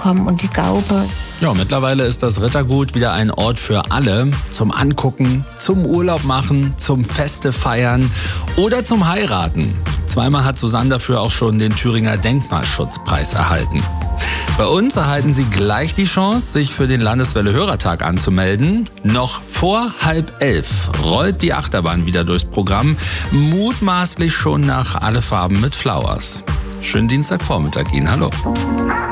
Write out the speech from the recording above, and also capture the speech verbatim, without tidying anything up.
kommen und die Gaube. Ja, mittlerweile ist das Rittergut wieder ein Ort für alle. Zum Angucken, zum Urlaub machen, zum Feste feiern oder zum Heiraten. Zweimal hat Susanne dafür auch schon den Thüringer Denkmalschutzpreis erhalten. Bei uns erhalten Sie gleich die Chance, sich für den Landeswelle-Hörertag anzumelden. Noch vor halb elf rollt die Achterbahn wieder durchs Programm, mutmaßlich schon nach Alle Farben mit Flowers. Schönen Dienstagvormittag Ihnen, hallo.